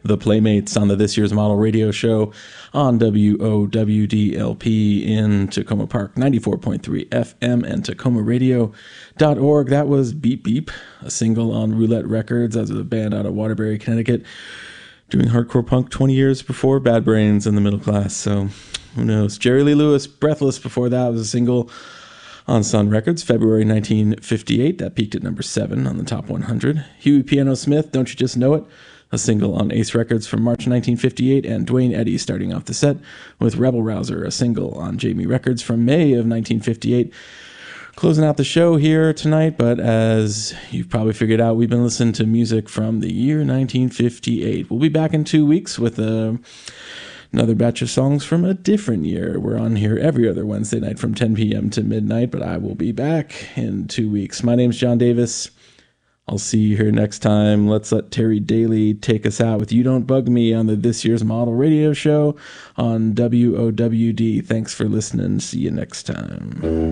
The Playmates on the This Year's Model Radio Show on WOWDLP in Tacoma Park, 94.3 FM and TacomaRadio.org. That was Beep Beep, a single on Roulette Records as a band out of Waterbury, Connecticut, doing hardcore punk 20 years before Bad Brains and the Middle Class. So who knows? Jerry Lee Lewis, Breathless, before that was a single on Sun Records, February 1958. That peaked at number 7 on the top 100. Huey Piano Smith, Don't You Just Know It? A single on Ace Records from March 1958, and Dwayne Eddy starting off the set with Rebel Rouser, a single on Jamie Records from May of 1958. Closing out the show here tonight, but as you've probably figured out, we've been listening to music from the year 1958. We'll be back in 2 weeks with another batch of songs from a different year. We're on here every other Wednesday night from 10 p.m. to midnight, but I will be back in 2 weeks. My name's John Davis. I'll see you here next time. Let's let Terry Daly take us out with You Don't Bug Me on the This Year's Model Radio Show on WOWD. Thanks for listening. See you next time.